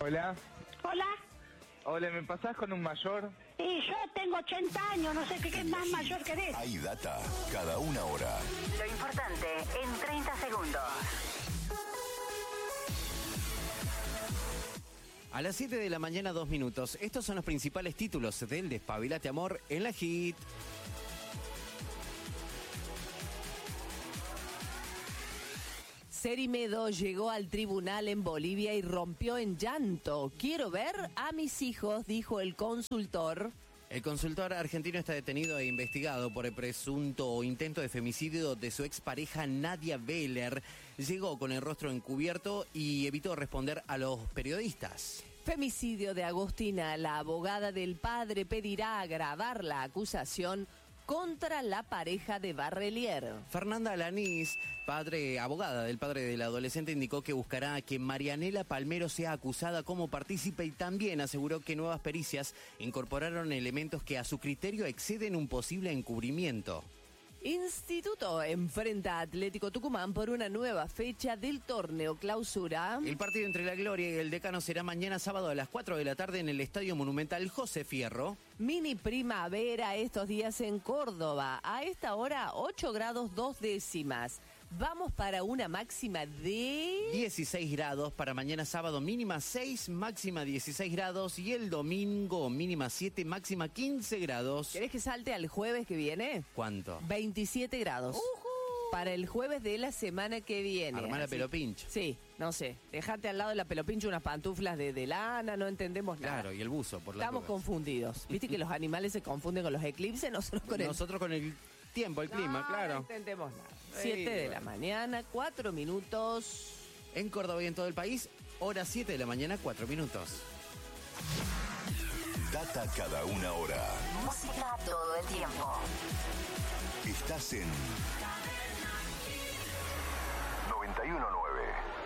Hola. Hola. Hola, ¿me pasás con un mayor? Y yo tengo 80 años, no sé qué es más mayor que eres. Hay data cada una hora. Lo importante en 30 segundos. A las 7 de la mañana, 2 minutos. Estos son los principales títulos del Despabilate Amor en la Hit. Cerimedo llegó al tribunal en Bolivia y rompió en llanto. Quiero ver a mis hijos, dijo el consultor. El consultor argentino está detenido e investigado por el presunto intento de femicidio de su expareja Nadia Beller. Llegó con el rostro encubierto y evitó responder a los periodistas. Femicidio de Agostina. La abogada del padre pedirá agravar la acusación contra la pareja de Barrelier. Fernanda Alanís, abogada del padre del adolescente, indicó que buscará que Marianela Palmero sea acusada como partícipe y también aseguró que nuevas pericias incorporaron elementos que a su criterio exceden un posible encubrimiento. Instituto enfrenta a Atlético Tucumán por una nueva fecha del torneo clausura. El partido entre la Gloria y el Decano será mañana sábado a las 4 de la tarde en el Estadio Monumental José Fierro. Mini primavera estos días en Córdoba. A esta hora 8 grados 2 décimas. Vamos para una máxima de 16 grados para mañana sábado, mínima 6, máxima 16 grados y el domingo mínima 7, máxima 15 grados. ¿Querés que salte al jueves que viene? ¿Cuánto? 27 grados. Para el jueves de la semana que viene. Armá la pelopincho. Sí, no sé. Dejate al lado de la pelopincho unas pantuflas de lana, no entendemos nada. Claro, y el buzo por la Estamos confundidos. Viste que los animales se confunden con los eclipses, nosotros con el tiempo, el clima, claro. No entendemos nada. 7 de la mañana, 4 minutos. En Córdoba y en todo el país, hora 7 de la mañana, 4 minutos. Data cada una hora. Música todo el tiempo. Estás en 91.9.